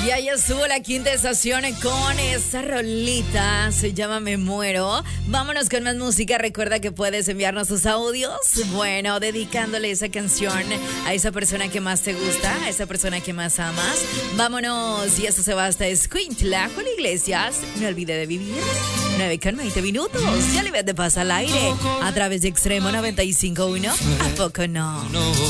Y ahí estuvo la quinta estación con esa rolita, se llama Me Muero. Vámonos con más música, recuerda que puedes enviarnos tus audios, bueno, dedicándole esa canción a esa persona que más te gusta, a esa persona que más amas. Vámonos, y esto se va hasta Escuintla, Julio Iglesias, No Olvide de Vivir, 9:20 minutos, ya le ves de paz al aire, a través de Extremo 95.1, ¿a poco no?